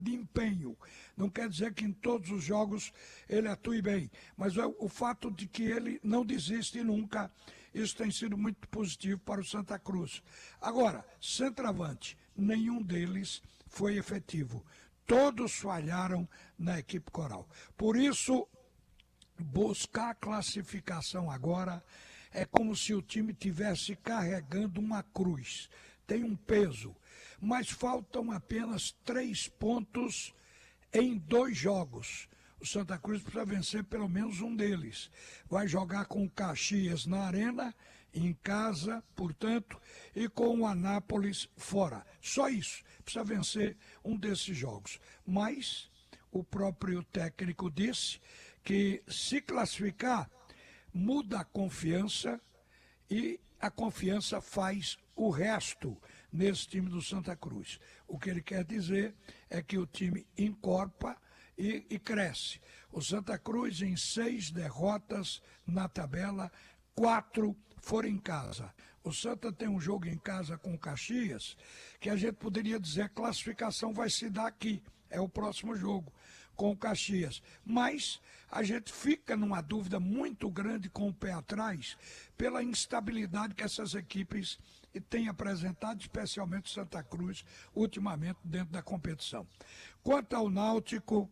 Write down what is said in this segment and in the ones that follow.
de empenho. Não quer dizer que em todos os jogos ele atue bem, mas o fato de que ele não desiste nunca, isso tem sido muito positivo para o Santa Cruz. Agora, centroavante, nenhum deles foi efetivo. Todos falharam na equipe Coral. Por isso, buscar a classificação agora é como se o time tivesse carregando uma cruz. Tem um peso, mas faltam apenas 3 pontos em 2 jogos. O Santa Cruz precisa vencer pelo menos um deles. Vai jogar com o Caxias na Arena, em casa, portanto, e com o Anápolis fora. Só isso. Precisa vencer um desses jogos. Mas o próprio técnico disse que se classificar, muda a confiança e a confiança faz o resto nesse time do Santa Cruz. O que ele quer dizer é que o time encorpa e cresce. O Santa Cruz em 6 derrotas na tabela, 4 foram em casa. O Santa tem um jogo em casa com o Caxias, que a gente poderia dizer que a classificação vai se dar aqui. É o próximo jogo com o Caxias. Mas a gente fica numa dúvida muito grande com o pé atrás pela instabilidade que essas equipes têm apresentado, especialmente o Santa Cruz, ultimamente dentro da competição. Quanto ao Náutico,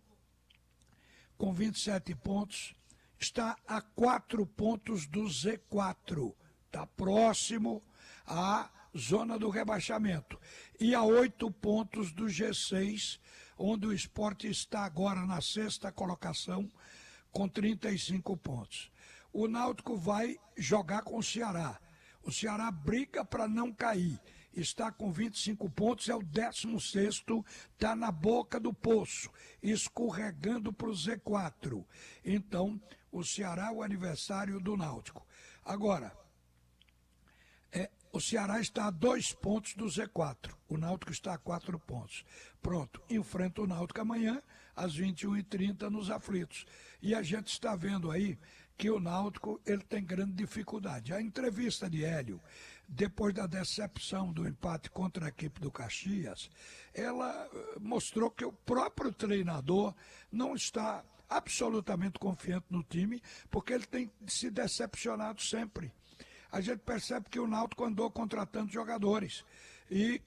com 27 pontos, está a 4 pontos do Z4. Está próximo à zona do rebaixamento. E a 8 pontos do G6, onde o Sport está agora na 6ª colocação, com 35 pontos. O Náutico vai jogar com o Ceará. O Ceará briga para não cair. Está com 25 pontos, é o 16º, está na boca do poço, escorregando para o Z4. Então, o Ceará é o aniversário do Náutico. Agora, o Ceará está a 2 pontos do Z4. O Náutico está a 4 pontos. Pronto, enfrenta o Náutico amanhã, às 21h30, nos aflitos. E a gente está vendo aí que o Náutico ele tem grande dificuldade. A entrevista de Hélio, depois da decepção do empate contra a equipe do Caxias, ela mostrou que o próprio treinador não está absolutamente confiante no time, porque ele tem se decepcionado sempre. A gente percebe que o Náutico andou contratando jogadores e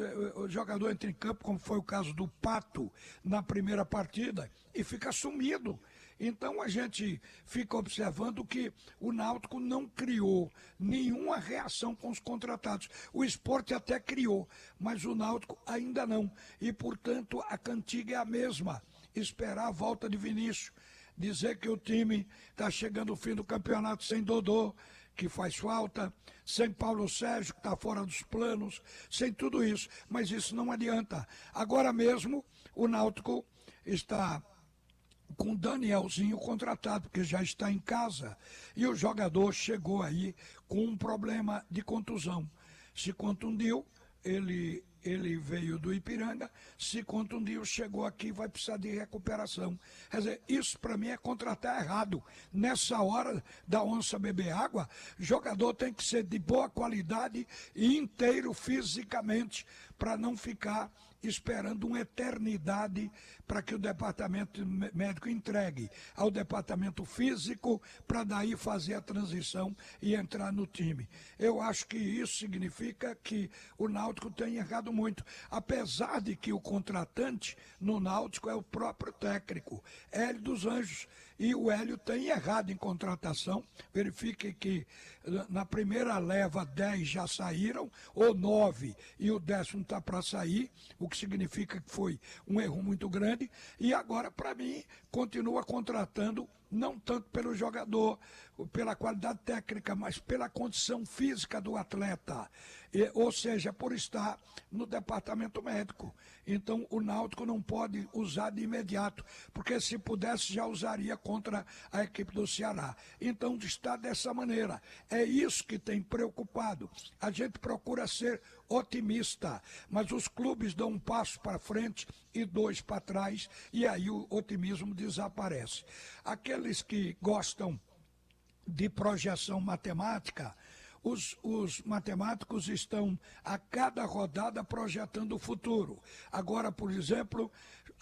o jogador entra em campo, como foi o caso do Pato na primeira partida, e fica sumido. Então a gente fica observando que o Náutico não criou nenhuma reação com os contratados. O Sport até criou, mas o Náutico ainda não. E, portanto, a cantiga é a mesma. Esperar a volta de Vinícius. Dizer que o time está chegando ao fim do campeonato sem Dodô, que faz falta, sem Paulo Sérgio, que está fora dos planos, sem tudo isso. Mas isso não adianta. Agora mesmo, o Náutico está com o Danielzinho contratado, porque já está em casa. E o jogador chegou aí com um problema de contusão. Se contundiu, ele veio do Ipiranga, se contundiu, chegou aqui, vai precisar de recuperação. Quer dizer, isso para mim é contratar errado. Nessa hora da onça beber água, jogador tem que ser de boa qualidade e inteiro fisicamente, para não ficar esperando uma eternidade para que o departamento médico entregue ao departamento físico para daí fazer a transição e entrar no time. Eu acho que isso significa que o Náutico tem errado muito, apesar de que o contratante no Náutico é o próprio técnico, Hélio dos Anjos, e o Hélio tem errado em contratação. Verifique que na primeira leva 10 já saíram, ou 9, e o 10º está para sair, o que significa que foi um erro muito grande, e agora, para mim, continua contratando não tanto pelo jogador, pela qualidade técnica, mas pela condição física do atleta, ou seja, por estar no departamento médico. Então o Náutico não pode usar de imediato, porque se pudesse já usaria contra a equipe do Ceará. Então está dessa maneira. É isso que tem preocupado. A gente procura ser otimista, mas os clubes dão um passo para frente e 2 para trás, e aí o otimismo desaparece. Aqueles que gostam de projeção matemática, os matemáticos estão a cada rodada projetando o futuro. Agora, por exemplo,